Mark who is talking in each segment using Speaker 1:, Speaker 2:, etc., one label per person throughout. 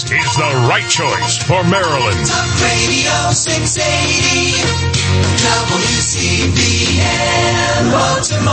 Speaker 1: This is the right choice for Maryland.
Speaker 2: Talk Radio 680 WCBM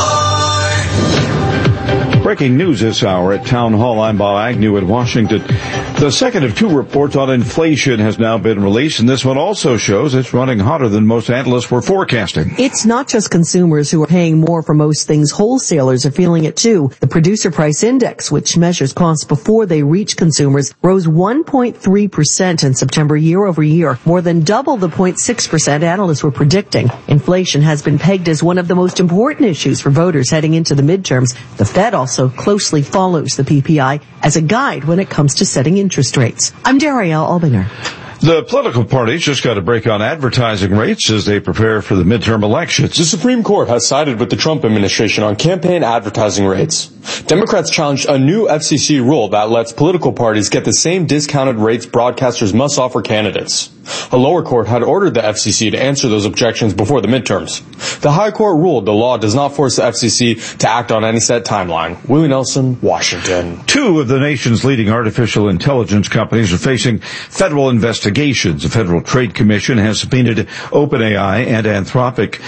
Speaker 2: Baltimore.
Speaker 3: Breaking news this hour at Town Hall. I'm Bob Agnew in Washington. The second of two reports on inflation has now been released, and this one also shows it's running hotter than most analysts were forecasting.
Speaker 4: It's not just consumers who are paying more for most things. Wholesalers are feeling it too. The Producer Price Index, which measures costs before they reach consumers, rose 1.3% in September year over year, more than double the 0.6% analysts were predicting. Inflation has been pegged as one of the most important issues for voters heading into the midterms. The Fed also closely follows the PPI as a guide when it comes to setting interest rates. I'm Darielle Albinger.
Speaker 3: The political parties just got a break on advertising rates as they prepare for the midterm elections.
Speaker 5: The Supreme Court has sided with the Trump administration on campaign advertising rates. Democrats challenged a new FCC rule that lets political parties get the same discounted rates broadcasters must offer candidates. A lower court had ordered the FCC to answer those objections before the midterms. The high court ruled the law does not force the FCC to act on any set timeline. Willie Nelson, Washington.
Speaker 3: Two of the nation's leading artificial intelligence companies are facing federal investigations. The Federal Trade Commission has subpoenaed OpenAI and Anthropic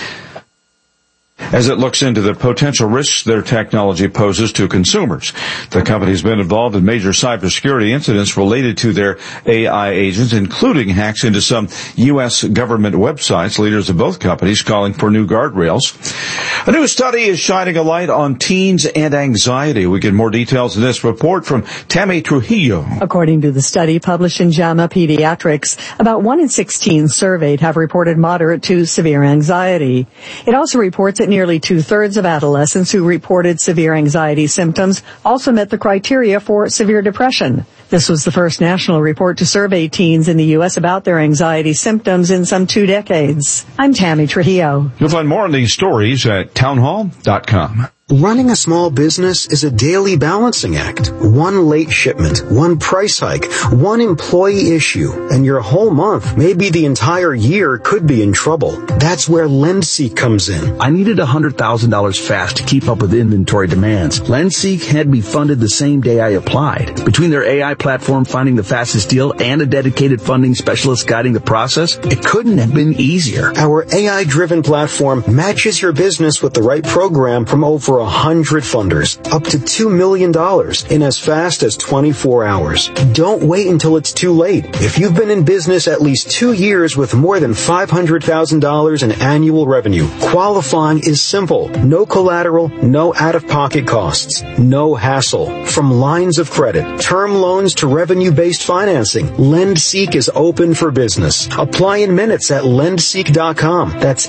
Speaker 3: as it looks into the potential risks their technology poses to consumers. The company's been involved in major cybersecurity incidents related to their AI agents, including hacks into some U.S. government websites. Leaders of both companies calling for new guardrails. A new study is shining a light on teens and anxiety. We get more details in this report from Tammy Trujillo.
Speaker 6: According to the study published in JAMA Pediatrics, about 1 in 6 teens surveyed have reported moderate to severe anxiety. It also reports that nearly 2/3 of adolescents who reported severe anxiety symptoms also met the criteria for severe depression. This was the first national report to survey teens in the U.S. about their anxiety symptoms in some 2 decades. I'm Tammy Trujillo.
Speaker 3: You'll find more on these stories at townhall.com.
Speaker 7: Running a small business is a daily balancing act. One late shipment, one price hike, one employee issue, and your whole month, maybe the entire year, could be in trouble. That's where LendSeek comes in.
Speaker 8: I needed $100,000 fast to keep up with inventory demands. LendSeek had me funded the same day I applied. Between their AI platform finding the fastest deal and a dedicated funding specialist guiding the process, it couldn't have been easier.
Speaker 7: Our AI-driven platform matches your business with the right program from over 100 funders, up to $2 million in as fast as 24 hours. Don't wait until it's too late. If you've been in business at least 2 years with more than $500,000 in annual revenue, qualifying is simple. No collateral, no out-of-pocket costs, no hassle. From lines of credit, term loans to revenue-based financing, LendSeek is open for business. Apply in minutes at lendseek.com. That's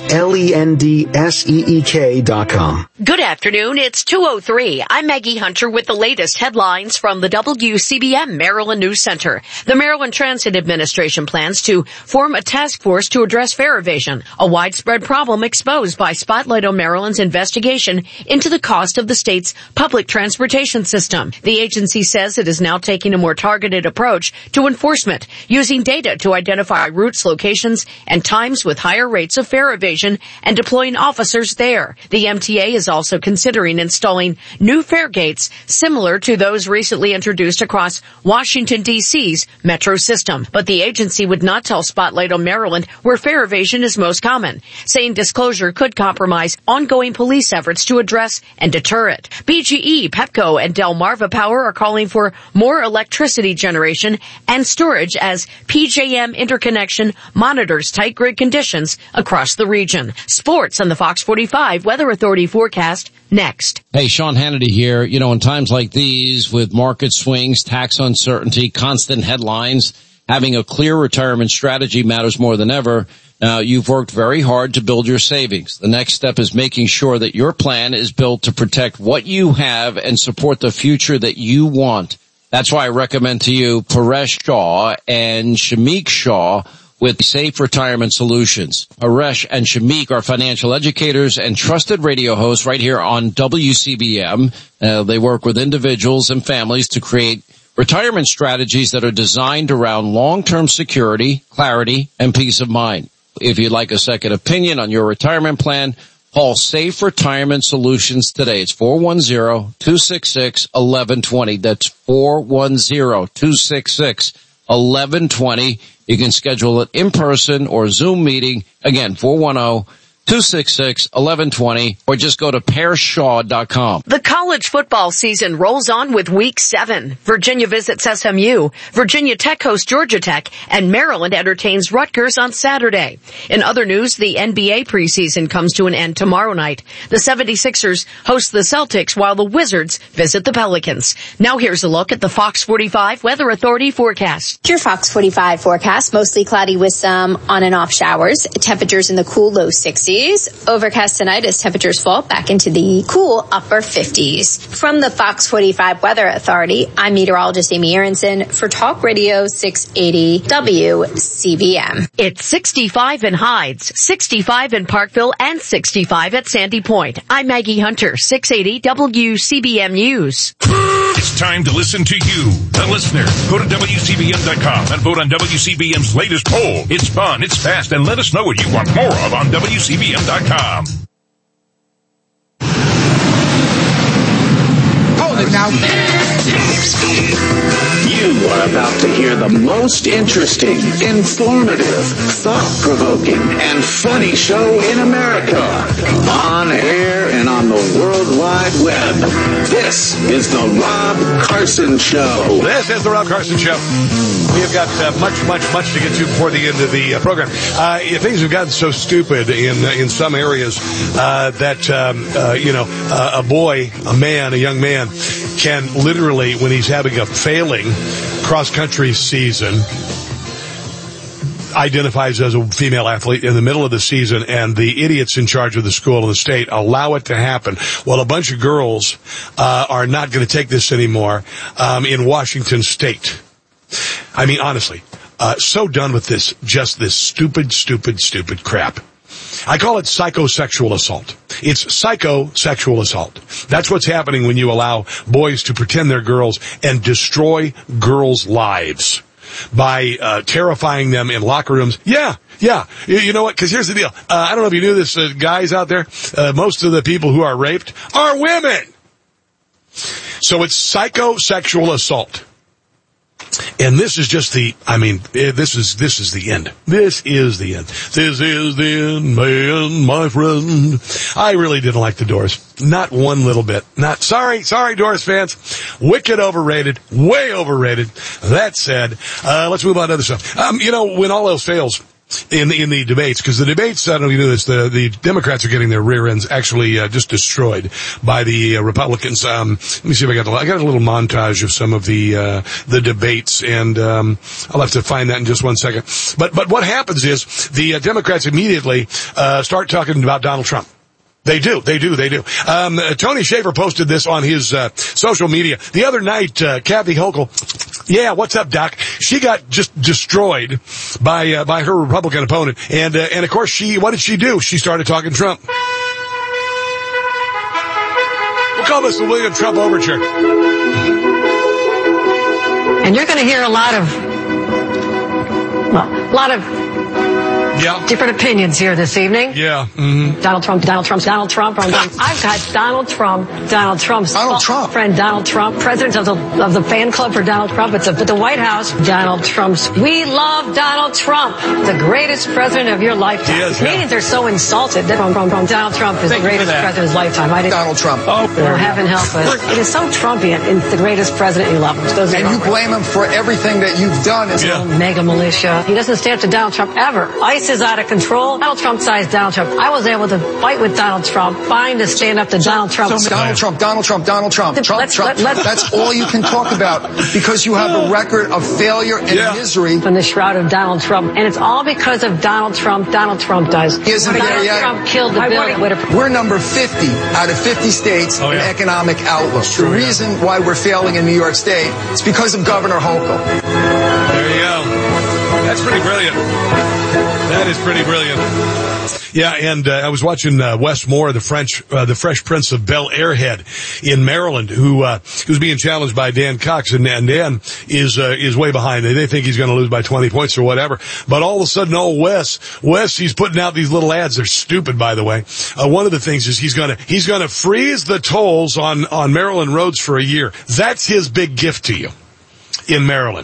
Speaker 7: LENDSEEK.com.
Speaker 9: Good afternoon. It's 2:03. I'm Maggie Hunter with the latest headlines from the WCBM Maryland News Center. The Maryland Transit Administration plans to form a task force to address fare evasion, a widespread problem exposed by Spotlight on Maryland's investigation into the cost of the state's public transportation system. The agency says it is now taking a more targeted approach to enforcement, using data to identify routes, locations, and times with higher rates of fare evasion and deploying officers there. The MTA is also considering installing new fare gates similar to those recently introduced across Washington, D.C.'s metro system. But the agency would not tell Spotlight on Maryland where fare evasion is most common, saying disclosure could compromise ongoing police efforts to address and deter it. BGE, Pepco, and Delmarva Power are calling for more electricity generation and storage as PJM interconnection monitors tight grid conditions across the region. Sports on the Fox 45 Weather Authority forecast next.
Speaker 10: Hey, Sean Hannity here. You know, in times like these, with market swings, tax uncertainty, constant headlines, having a clear retirement strategy matters more than ever. Now, you've worked very hard to build your savings. The next step is making sure that your plan is built to protect what you have and support the future that you want. That's why I recommend to you Paresh Shaw and Shamik Shaw with Safe Retirement Solutions. Paresh and Shamik are financial educators and trusted radio hosts right here on WCBM. They work with individuals and families to create retirement strategies that are designed around long-term security, clarity, and peace of mind. If you'd like a second opinion on your retirement plan, call Safe Retirement Solutions today. It's 410-266-1120. That's 410-266-1120. 1120. You can schedule it in person or Zoom meeting. Again, 410-266-1120, or just go to pearshaw.com.
Speaker 9: The college football season rolls on with Week 7. Virginia visits SMU, Virginia Tech hosts Georgia Tech, and Maryland entertains Rutgers on Saturday. In other news, the NBA preseason comes to an end tomorrow night. The 76ers host the Celtics while the Wizards visit the Pelicans. Now here's a look at the Fox 45 Weather Authority forecast.
Speaker 11: Your Fox 45 forecast, mostly cloudy with some on and off showers. Temperatures in the cool low 60s. Overcast tonight as temperatures fall back into the cool upper 50s. From the Fox 45 Weather Authority, I'm meteorologist Amy Aronson for Talk Radio 680 WCBM.
Speaker 9: It's 65 in Hides, 65 in Parkville, and 65 at Sandy Point. I'm Maggie Hunter, 680 WCBM News.
Speaker 1: It's time to listen to you, the listener. Go to WCBM.com and vote on WCBM's latest poll. It's fun, it's fast, and let us know what you want more of on WCBM.com.
Speaker 12: Hold it now. You are about to hear the most interesting, informative, thought-provoking, and funny show in America. On air and on the World Wide Web. This is the Rob Carson Show.
Speaker 13: This is the Rob Carson Show. We have got much to get to before the end of the program. Things have gotten so stupid in some areas that a boy, a young man, can literally, when he's having a failing cross-country season, identifies as a female athlete in the middle of the season, and the idiots in charge of the school and the state allow it to happen. Well, a bunch of girls are not going to take this anymore in Washington State. I mean, honestly, so done with this, just this stupid crap. I call it psychosexual assault. It's psychosexual assault. That's what's happening when you allow boys to pretend they're girls and destroy girls' lives by terrifying them in locker rooms. Yeah. You know what? Because here's the deal. I don't know if you knew this, guys out there. Most of the people who are raped are women. So it's psychosexual assault. And this is just this is the end. This is the end. This is the end, man, my friend. I really didn't like the Doors. Not one little bit. Sorry, Doors fans. Wicked overrated. Way overrated. That said, let's move on to other stuff. When all else fails, in the debates, because the debates, I don't know if you knew this, the Democrats are getting their rear ends actually just destroyed by the Republicans. Let me see if I got a little montage of some of the debates, and I'll have to find that in just one second. But what happens is the Democrats immediately start talking about Donald Trump. They do. Tony Shaffer posted this on his social media the other night. Kathy Hochul, yeah, what's up, Doc? She got just destroyed by her Republican opponent, and of course what did she do? She started talking Trump. We'll call this the William Trump Overture.
Speaker 14: And you're going to hear a lot of different opinions here this evening.
Speaker 13: Yeah. Mm-hmm.
Speaker 14: Donald Trump. I've got Donald Trump's friend Donald Trump, president of the fan club for Donald Trump. It's at the White House. Donald Trump's. We love Donald Trump, the greatest president of your lifetime. Canadians are so insulted that from Donald Trump is the greatest president of his lifetime.
Speaker 15: Donald Trump.
Speaker 14: Heaven help us. It is so Trumpian. It's the greatest president you love.
Speaker 15: And you blame him for everything that you've done.
Speaker 14: Mega militia. He doesn't stand up to Donald Trump ever. ICE is out of control. Donald Trump sized Donald Trump. I was able to fight with Donald Trump, find to stand up to Donald Trump.
Speaker 15: Donald Trump. That's all you can talk about because you have a record of failure and misery.
Speaker 14: From the shroud of Donald Trump. And it's all because of Donald Trump. Donald Trump does.
Speaker 15: He isn't there yet.
Speaker 14: Trump killed the bill.
Speaker 15: We're number 50 out of 50 states in economic outlook. The reason why we're failing in New York State is because of Governor Hochul.
Speaker 13: There you go. That's pretty brilliant. That is pretty brilliant. Yeah, and I was watching Wes Moore, the Fresh Prince of Bel-Air head in Maryland, who's being challenged by Dan Cox, and Dan is way behind. They think he's going to lose by 20 points or whatever. But all of a sudden, Wes, he's putting out these little ads. They're stupid, by the way. One of the things is he's going to freeze the tolls on Maryland roads for a year. That's his big gift to you. In Maryland.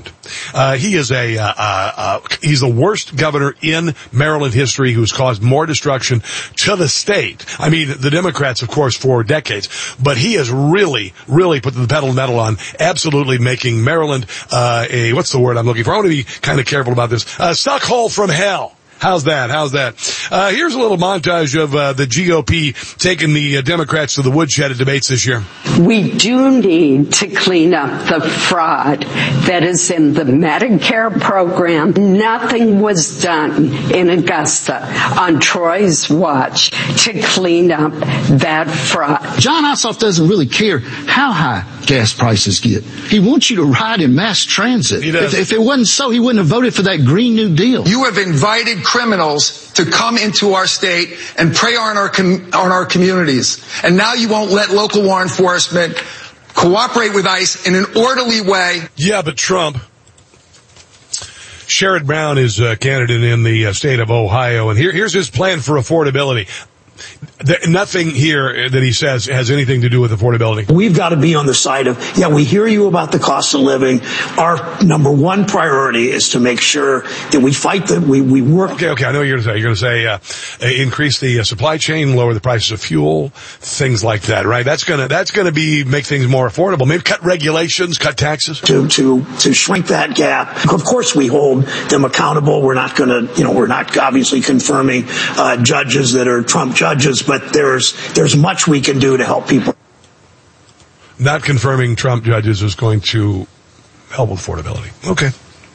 Speaker 13: He is he's the worst governor in Maryland history who's caused more destruction to the state. I mean, the Democrats, of course, for decades, but he has really, really put the pedal to the metal on absolutely making Maryland, what's the word I'm looking for? I want to be kind of careful about this. Suck hole from hell. How's that? Here's a little montage of the GOP taking the Democrats to the woodshed at debates this year.
Speaker 16: We do need to clean up the fraud that is in the Medicare program. Nothing was done in Augusta on Troy's watch to clean up that fraud.
Speaker 17: John Ossoff doesn't really care how high gas prices get. He wants you to ride in mass transit. If it wasn't so, he wouldn't have voted for that Green New Deal.
Speaker 15: You have invited criminals to come into our state and prey on our communities. And now you won't let local law enforcement cooperate with ICE in an orderly way.
Speaker 13: Yeah, but Trump. Sherrod Brown is a candidate in the state of Ohio, and here's his plan for affordability. Nothing here that he says has anything to do with affordability.
Speaker 18: We've got to be on the side of, we hear you about the cost of living. Our number one priority is to make sure that we fight we work.
Speaker 13: Okay, I know what you're going to say. You're going to say, increase the supply chain, lower the prices of fuel, things like that, right? That's going to make things more affordable. Maybe cut regulations, cut taxes.
Speaker 18: To shrink that gap. Of course, we hold them accountable. We're not going to, we're not obviously confirming, judges that are Trump judges, but there's much we can do to help people.
Speaker 13: Not confirming Trump judges is going to help with affordability. Okay.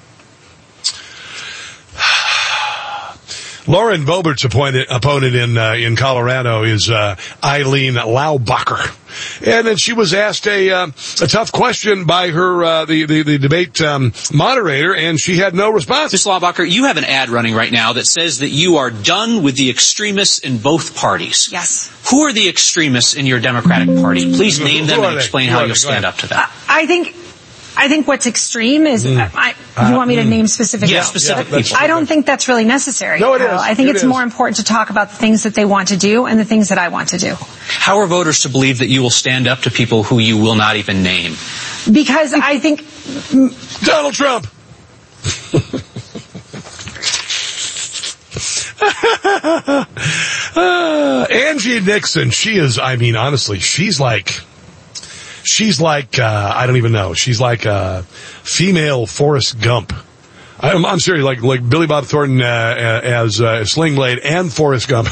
Speaker 13: Lauren Boebert's opponent in Colorado is Eileen Laubacher. And then she was asked a tough question by her the debate moderator, and she had no response.
Speaker 19: Ms. Laubacher, you have an ad running right now that says that you are done with the extremists in both parties.
Speaker 20: Yes.
Speaker 19: Who are the extremists in your Democratic Party? Please name them and explain how you stand up to that.
Speaker 20: I think what's extreme is, you want me to name specific people?
Speaker 19: Yeah, specific people.
Speaker 20: I don't think that's really necessary.
Speaker 13: No, it is.
Speaker 20: I think it's more important to talk about the things that they want to do and the things that I want to do.
Speaker 19: How are voters to believe that you will stand up to people who you will not even name?
Speaker 20: Because I think...
Speaker 13: Donald Trump! Angie Nixon, she is, honestly, she's like, I don't even know. She's like a female Forrest Gump. I'm serious, like Billy Bob Thornton as Sling Blade and Forrest Gump.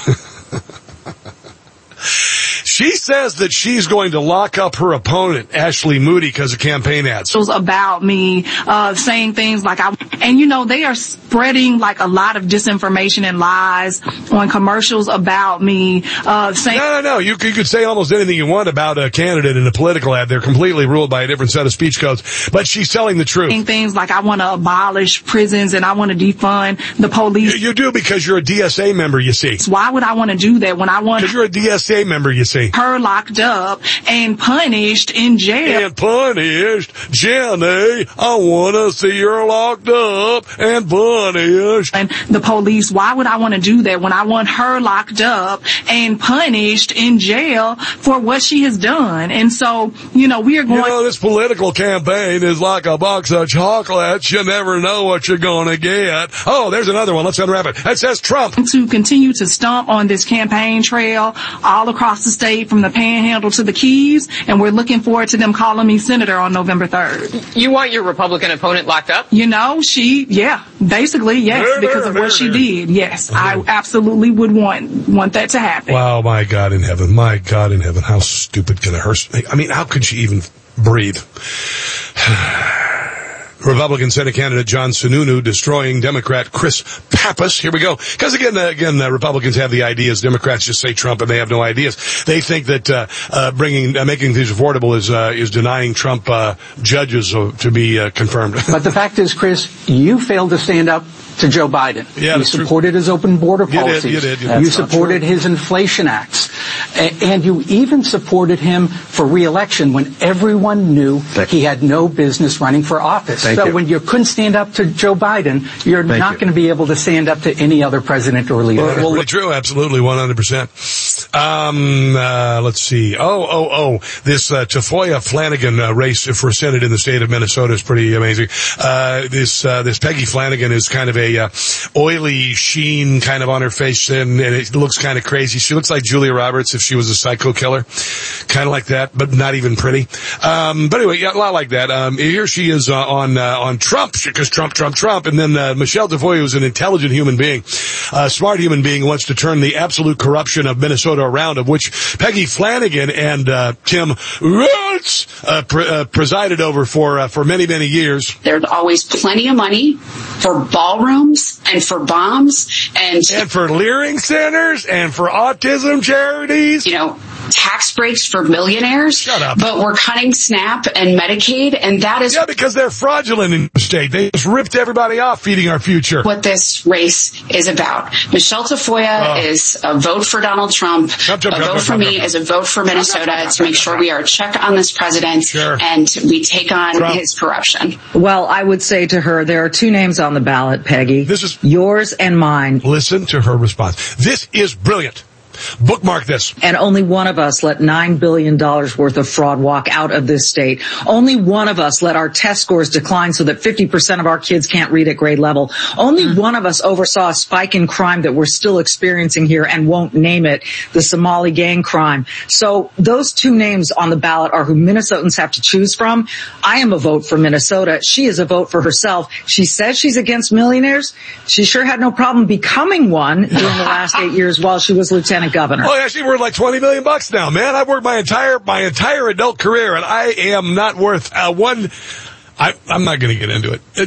Speaker 13: She says that she's going to lock up her opponent, Ashley Moody, because of campaign ads.
Speaker 21: About me, saying things like they are spreading like a lot of disinformation and lies on commercials about me, saying...
Speaker 13: No. You could say almost anything you want about a candidate in a political ad. They're completely ruled by a different set of speech codes. But she's telling the truth.
Speaker 21: Saying things like, I want to abolish prisons and I want to defund the police.
Speaker 13: You do, because you're a DSA member, you see.
Speaker 21: Why would I want to do that when I want...
Speaker 13: Because you're a DSA member, you see.
Speaker 21: Her locked up and punished in jail.
Speaker 13: And punished, Jenny, I want to see her locked up and punished.
Speaker 21: And the police, why would I want to do that when I want her locked up and punished in jail for what she has done? And so, we are going...
Speaker 13: this political campaign is like a box of chocolates. You never know what you're going to get. Oh, there's another one. Let's unwrap it. It says Trump.
Speaker 21: To continue to stomp on this campaign trail all across the state, from the Panhandle to the Keys, and we're looking forward to them calling me senator on November 3rd.
Speaker 22: You want your Republican opponent locked up?
Speaker 21: Basically, yes, because of what she did. Yes, I absolutely would want that to happen.
Speaker 13: Wow, my God in heaven. How stupid can her... how could she even breathe? Republican Senate candidate John Sununu destroying Democrat Chris Pappas. Here we go. Because again, Republicans have the ideas. Democrats just say Trump and they have no ideas. They think that making things affordable is denying Trump judges to be confirmed.
Speaker 23: But the fact is, Chris, you failed to stand up to Joe Biden.
Speaker 13: Yeah,
Speaker 23: you supported his open border policies.
Speaker 13: You did.
Speaker 23: You supported his inflation acts. And you even supported him for re-election when everyone knew he had no business running for office. When you couldn't stand up to Joe Biden, you're not going to be able to stand up to any other president or leader.
Speaker 13: Well, true, absolutely, 100%. Let's see. This Tafoya Flanagan race for Senate in the state of Minnesota is pretty amazing. This Peggy Flanagan is kind of a oily sheen kind of on her face, and it looks kind of crazy. She looks like Julia Roberts if she was a psycho killer, kind of like that, but not even pretty. But anyway, yeah, a lot like that. Here she is on Trump, because Trump, and then Michelle Tafoya, who's an intelligent human being, a smart human being, wants to turn the absolute corruption of Minnesota around, of which Peggy Flanagan and Tim Roots presided over for many, many years.
Speaker 2: There's always plenty of money for ballrooms and for bombs and
Speaker 13: for Leering centers and for autism charities.
Speaker 2: You know, tax breaks for millionaires.
Speaker 13: Shut up.
Speaker 2: But we're cutting SNAP and Medicaid, and that is...
Speaker 13: Yeah, because they're fraudulent in the state. They just ripped everybody off feeding our future.
Speaker 2: What this race is about. Michelle Tafoya is a vote for Donald Trump. A vote for me is a vote for Minnesota to make sure we are a check on this president and we take on his corruption.
Speaker 4: Well, I would say to her, there are two names on the ballot, Peggy.
Speaker 13: This is
Speaker 4: yours and mine.
Speaker 13: Listen to her response. This is brilliant. Bookmark this.
Speaker 4: And only one of us let $9 billion worth of fraud walk out of this state. Only one of us let our test scores decline so that 50% of our kids can't read at grade level. Only one of us oversaw a spike in crime that we're still experiencing here and won't name it, the Somali gang crime. So those two names on the ballot are who Minnesotans have to choose from. I am a vote for Minnesota. She is a vote for herself. She says she's against millionaires. She sure had no problem becoming one during the last 8 years while she was lieutenant governor.
Speaker 13: Oh, yeah, she's worth like $20 million now, man. I've worked my entire adult career, and I am not worth one. I'm not going to get into it.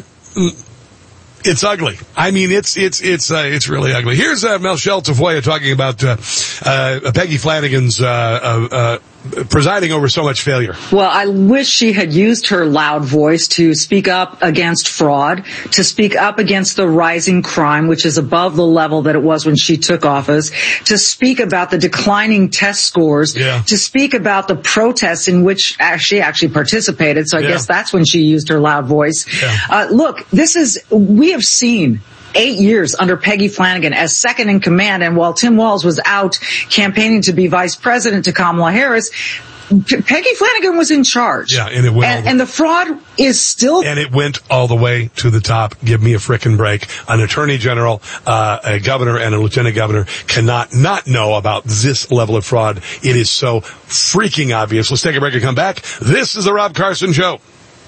Speaker 13: It's ugly. I mean, it's really ugly. Here's Michelle Tafoya talking about Peggy Flanagan's presiding over so much failure.
Speaker 4: Well, I wish she had used her loud voice to speak up against fraud, to speak up against the rising crime, which is above the level that it was when she took office, to speak about the declining test scores, to speak about the protests in which she actually participated. So I guess that's when she used her loud voice. Look, we have seen 8 years under Peggy Flanagan as second in command, and while Tim Walz was out campaigning to be vice president to Kamala Harris, Peggy Flanagan was in charge.
Speaker 13: Yeah, and it went
Speaker 4: and the fraud is still...
Speaker 13: And it went all the way to the top. Give me a frickin' break. An attorney general, a governor, and a lieutenant governor cannot not know about this level of fraud. It is so freaking obvious. Let's take a break and come back. This is the Rob Carson Show.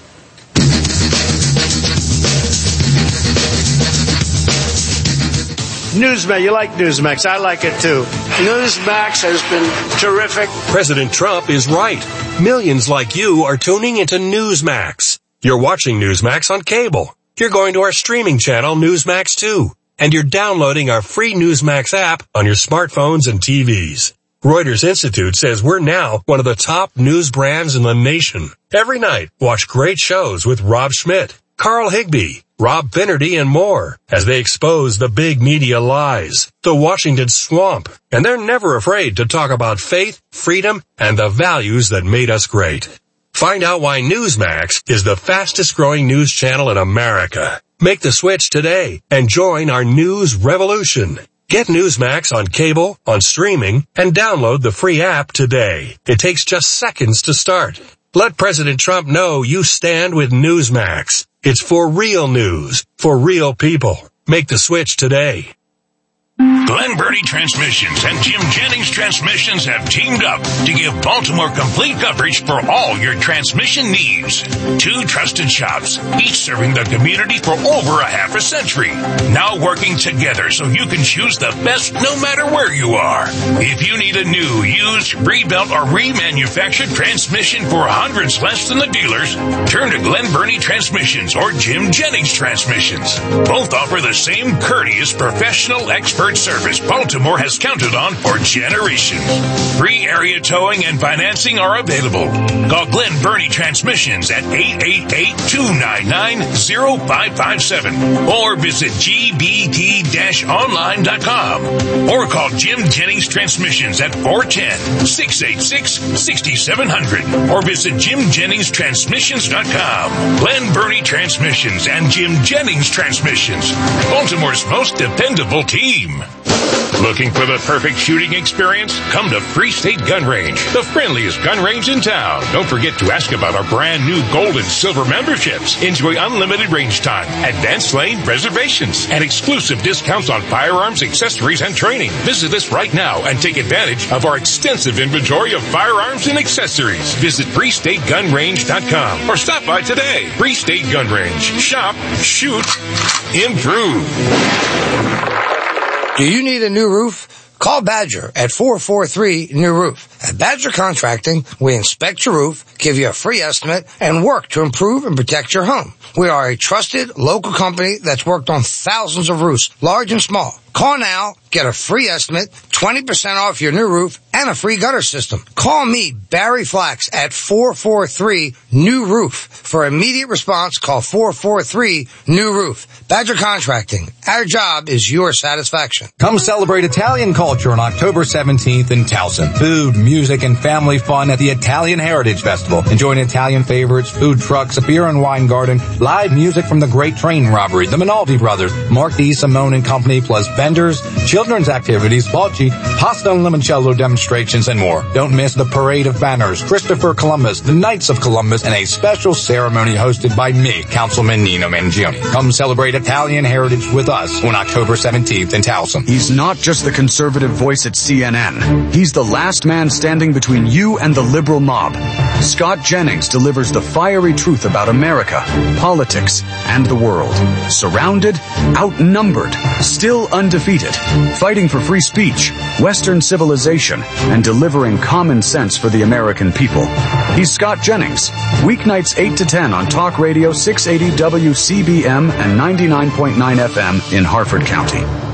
Speaker 5: Newsmax, you like Newsmax. I like it too. Newsmax has been terrific.
Speaker 24: President Trump is right. Millions like you are tuning into Newsmax. You're watching Newsmax on cable. You're going to our streaming channel, Newsmax 2. And you're downloading our free Newsmax app on your smartphones and TVs. Reuters Institute says we're now one of the top news brands in the nation. Every night, watch great shows with Rob Schmidt, Carl Higbie, Rob Finnerty, and more as they expose the big media lies, the Washington swamp, and they're never afraid to talk about faith, freedom, and the values that made us great. Find out why Newsmax is the fastest growing news channel in America. Make the switch today and join our news revolution. Get Newsmax on cable, on streaming, and download the free app today. It takes just seconds to start. Let President Trump know you stand with Newsmax. It's for real news, for real people. Make the switch today.
Speaker 1: Glen Burnie Transmissions and Jim Jennings Transmissions have teamed up to give Baltimore complete coverage for all your transmission needs. Two trusted shops, each serving the community for over a half a century. Now working together so you can choose the best no matter where you are. If you need a new, used, rebuilt, or remanufactured transmission for hundreds less than the dealers, turn to Glen Burnie Transmissions or Jim Jennings Transmissions. Both offer the same courteous, professional, expert service Baltimore has counted on for generations. Free area towing and financing are available. Call Glen Burnie Transmissions at 888-299-0557 or visit gbd-online.com or call Jim Jennings Transmissions at 410-686-6700 or visit jimjenningstransmissions.com. Glen Burnie Transmissions and Jim Jennings Transmissions, Baltimore's most dependable team. Looking for the perfect shooting experience? Come to Free State Gun Range, the friendliest gun range in town. Don't forget to ask about our brand new gold and silver memberships. Enjoy unlimited range time, advanced lane reservations, and exclusive discounts on firearms, accessories, and training. Visit us right now and take advantage of our extensive inventory of firearms and accessories. Visit FreeStateGunRange.com or stop by today. Free State Gun Range. Shop, shoot, improve.
Speaker 3: Do you need a new roof? Call Badger at 443-NEW-ROOF. At Badger Contracting, we inspect your roof, give you a free estimate, and work to improve and protect your home. We are a trusted local company that's worked on thousands of roofs, large and small. Call now, get a free estimate, 20% off your new roof, and a free gutter system. Call me, Barry Flax, at 443-NEW-ROOF. For immediate response, call 443-NEW-ROOF. Badger Contracting. Our job is your satisfaction.
Speaker 6: Come celebrate Italian culture on October 17th in Towson. Food, music, and family fun at the Italian Heritage Festival. Enjoying Italian favorites, food trucks, a beer and wine garden, live music from the Great Train Robbery, the Minaldi Brothers, Mark D. Simone and Company, plus vendors, children's activities, bocce, pasta and limoncello demonstrations, and more. Don't miss the Parade of Banners, Christopher Columbus, the Knights of Columbus, and a special ceremony hosted by me, Councilman Nino Mangione. Come celebrate Italian heritage with us on October 17th in Towson.
Speaker 7: He's not just the conservative voice at CNN. He's the last man standing between you and the liberal mob. Scott Jennings delivers the fiery truth about America, politics, and the world. Surrounded, outnumbered, still undefeated, fighting for free speech, Western civilization, and delivering common sense for the American people. He's Scott Jennings. Weeknights 8 to 10 on Talk Radio 680 WCBM and 99.9 FM in Harford County.